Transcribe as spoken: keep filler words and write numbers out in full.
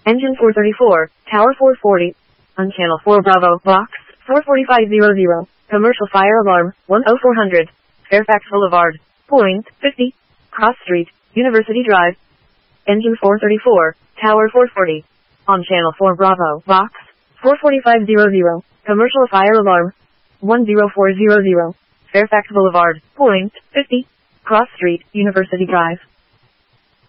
Engine four thirty-four, Tower four forty. On channel four Bravo, box, four forty-five hundred. Commercial fire alarm, one oh four hundred. Fairfax Boulevard, point, fifty. Cross Street, University Drive. Engine four thirty-four, Tower four forty. On channel four Bravo, box, four forty-five hundred. Commercial fire alarm, one oh four hundred. Fairfax Boulevard, point, fifty. Cross Street, University Drive.